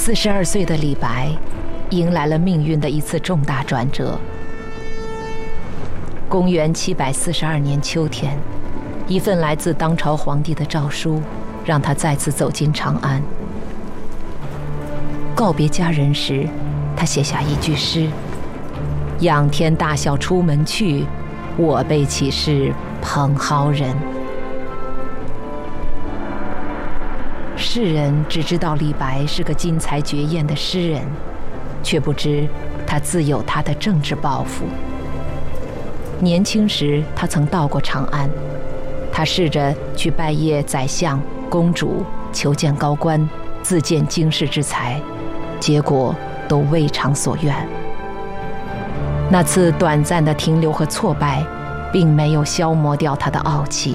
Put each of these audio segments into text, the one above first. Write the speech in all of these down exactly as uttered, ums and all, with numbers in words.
四十二岁的李白，迎来了命运的一次重大转折。公元七百四十二年秋天，一份来自当朝皇帝的诏书，让他再次走进长安。告别家人时，他写下一句诗：“仰天大笑出门去，我辈岂是蓬蒿人。”世人只知道李白是个惊才绝艳的诗人，却不知他自有他的政治抱负。年轻时，他曾到过长安，他试着去拜谒宰相、公主，求见高官，自荐经世之才，结果都未偿所愿。那次短暂的停留和挫败，并没有消磨掉他的傲气。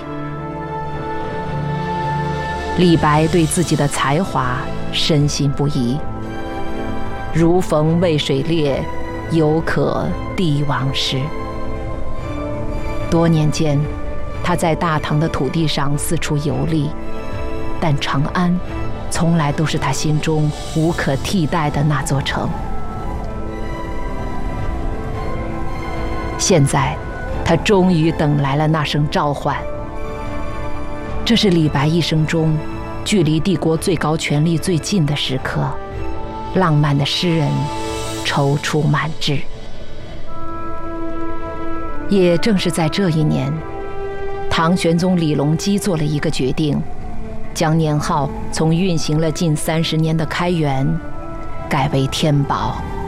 李白对自己的才华深信不疑，如逢渭水裂，犹可帝王时。多年间，他在大唐的土地上四处游历，但长安从来都是他心中无可替代的那座城。现在，他终于等来了那声召唤。这是李白一生中距离帝国最高权力最近的时刻，浪漫的诗人踌躇满志。也正是在这一年，唐玄宗李隆基做了一个决定，将年号从运行了近三十年的开元改为天宝。